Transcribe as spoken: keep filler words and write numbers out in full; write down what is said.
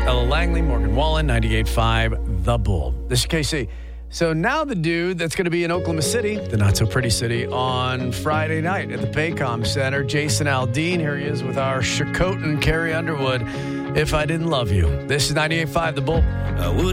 Ella Langley, Morgan Wallen, ninety-eight point five The Bull. This is K C. So now the dude that's going to be in Oklahoma City, the not-so-pretty city, on Friday night at the Paycom Center, Jason Aldean. Here he is with our Chicotan Carrie Underwood, If I Didn't Love You. This is ninety-eight point five The Bull. I would